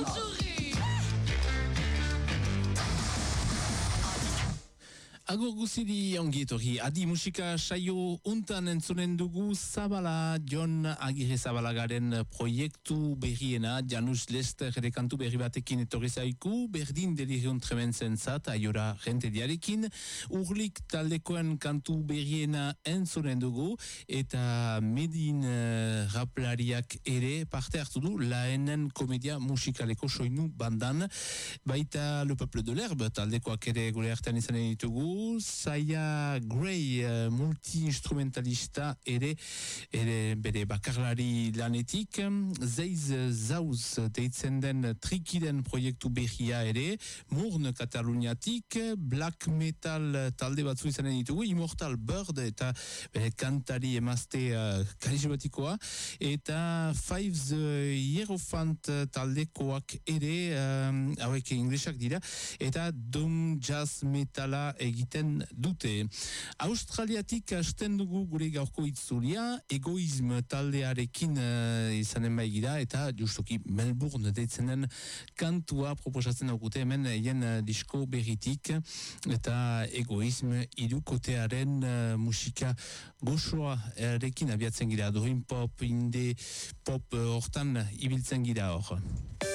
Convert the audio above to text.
Agur guziri ongietorri, adi musika saio untan entzunen dugu Zabala, Jon Agirre Zabalagaren proiektu berriena, Janus Lester ere kantu berri batekin etorri zaiku, berdin delirion trementzen zat, aiora rente diarekin, urlik taldekoen kantu berriena entzunen dugu, eta medin raplariak ere parte hartu du, laenen komedia musikaleko soinu bandan, baita Le Peuple de l'Herbe taldekoak ere gure artean izanen ditugu, Saya Gray multi-instrumentalista ere bere bakarlari lanetik, Zeiz Zauz deitzen den trikiden proiektu berria ere, Murn Kataluniatik, Black Metal talde batzu izanen ditugu, Immortal Bird eta bere kantari emazte karismatikoa, eta Fives Hierophant taldekoak ere, hauek inglesak dira, eta Doom Jazz Metala egiten dute. Australiatik hasten dugu gure gaurko itzulia, Egoism taldearekin izanen baigira, eta justoki Melbourne deitzen den kantua proposatzen daukute hemen hien disko berritik, eta Egoism hirukotearen musika gozoa erekin abiatzen gira, dream pop, indie pop hortan ibiltzen gira hor.